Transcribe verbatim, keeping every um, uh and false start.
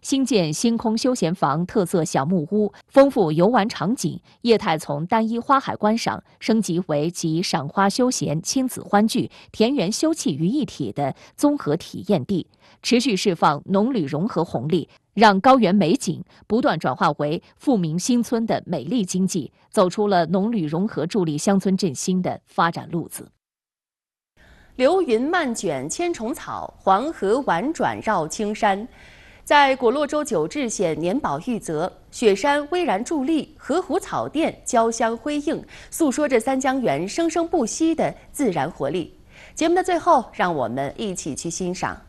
新建星空休闲房特色小木屋，丰富游玩场景，业态从单一花海观赏升级为集赏花休闲、亲子欢聚、田园休憩于一体的综合体验地，持续释放农旅融合红利，让高原美景不断转化为富民新村的美丽经济，走出了农旅融合助力乡村振兴的发展路子。 流云漫卷千重草，黄河婉转绕青山。在果洛州九治县年保玉泽，雪山巍然伫立，河湖草甸交相辉映，诉说着三江源生生不息的自然活力。节目的最后，让我们一起去欣赏。